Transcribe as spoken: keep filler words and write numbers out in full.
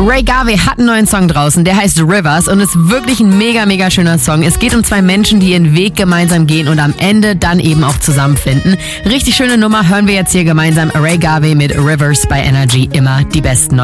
Ray Garvey hat einen neuen Song draußen, der heißt Rivers und ist wirklich ein mega, mega schöner Song. Es geht um zwei Menschen, die ihren Weg gemeinsam gehen und am Ende dann eben auch zusammenfinden. Richtig schöne Nummer, hören wir jetzt hier gemeinsam. Ray Garvey mit Rivers bei Energy, immer die besten